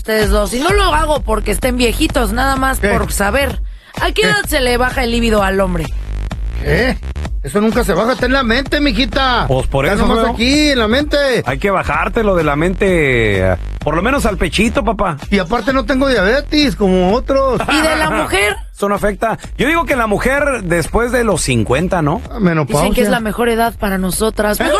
ustedes dos. Y no lo hago porque estén viejitos, nada más por saber. ¿A qué edad se le baja el líbido al hombre? ¿Qué? Eso nunca se baja, está en la mente, mijita. Pues por está eso, nomás ¿no? aquí, en la mente. Hay que bajártelo de la mente, por lo menos al pechito, papá. Y aparte no tengo diabetes, como otros. ¿Y de la mujer? Eso no afecta. Yo digo que la mujer después de los 50, ¿no? Menopausia. Dicen que es la mejor edad para nosotras.